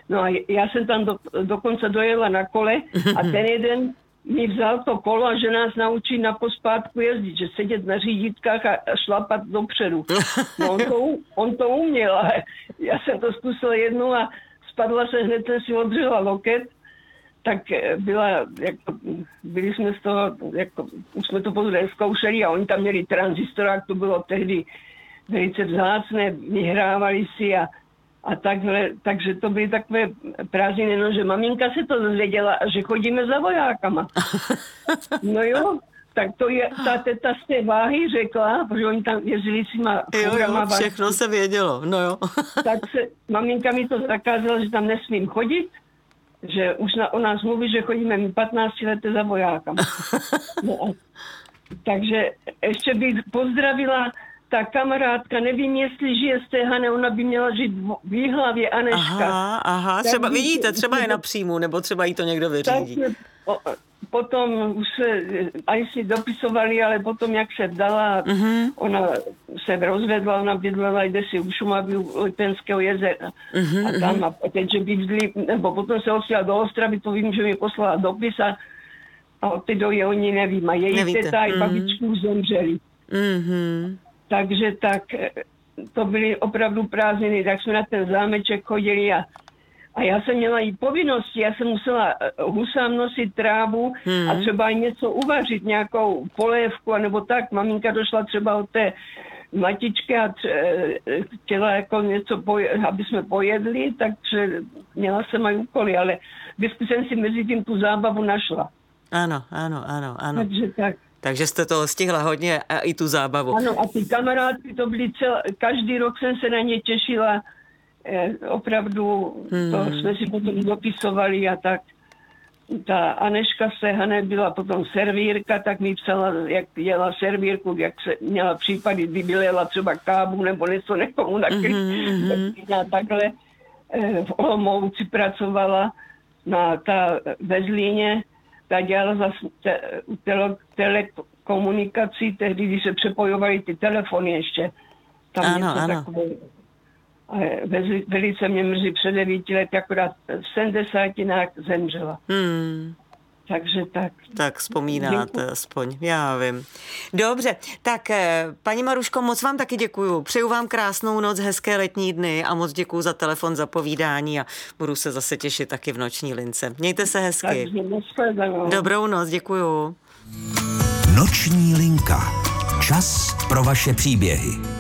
No a já jsem tam dokonce dojela na kole a ten jeden mi vzal to kolo a že nás naučí na pospátku jezdit, že sedět na řídítkách a šlapat dopředu. No on to uměl, ale já jsem to zkusila jednou a spadla se, hned jsem si odřela loket, tak byli jsme z toho, už jsme to později zkoušeli a oni tam měli tranzistorák, to bylo tehdy velice vzácné, vyhrávali si a takhle, takže to byly takové prázdniny, no, že maminka se to dozvěděla, že chodíme za vojákama. No jo, tak to je, ta teta z té váhy řekla, protože oni tam jezdili s těma furama. Jo, všechno se vědělo, no jo. Tak maminka mi to zakázala, že tam nesmím chodit, že už o nás mluví, že chodíme my 15 leté za vojákama. No, takže ještě bych pozdravila ta kamarádka, nevím, jestli žije z té Hany, ona by měla žít v Jihlavě, Aneška. Aha, třeba vidíte, třeba je na příjmu, nebo třeba jí to někdo vyřídí. Potom už se, ani si dopisovali, ale potom, jak se vdala, ona se rozvedla, ona bydlela jde si u Šumavy, u Lipenského jezera. A tam, a teď, že bydli, nebo potom se ostěla do Ostravy, to vím, že mi poslala dopis a od té doby oni nevím. A její teta i babičku zemřeli. Takže tak, to byly opravdu prázdniny, tak jsme na ten zámeček chodili a já jsem měla i povinnosti, já jsem musela husám nosit trávu a třeba i něco uvařit, nějakou polévku, nebo tak. Maminka došla třeba od té matičky a chtěla jako něco, aby jsme pojedli, takže měla jsem aj úkoly, ale vždycky jsem si mezi tím tu zábavu našla. Ano. Takže tak. Takže jste toho stihla hodně a i tu zábavu. Ano, a ty kamarádky to byly každý rok jsem se na ně těšila. Opravdu, to jsme si potom dopisovali a tak. Ta Aneška z Hané byla potom servírka, tak mi psala, jak jela servírku, jak se měla případy, kdy jela třeba kávu nebo něco někomu takhle. V Olomouci pracovala na ve Zlíně, ta dělala zase telekomunikací, tehdy, když se přepojovaly ty telefony ještě. Tam ano. Takové. Velice mě mrzí, před 9 lety, akorát v 70 zemřela. Takže tak. Tak vzpomínáte aspoň, já vím. Dobře, tak paní Maruško, moc vám taky děkuju. Přeju vám krásnou noc, hezké letní dny a moc děkuju za telefon, za povídání a budu se zase těšit taky v noční lince. Mějte se hezky. Dobrou noc, děkuju. Noční linka. Čas pro vaše příběhy.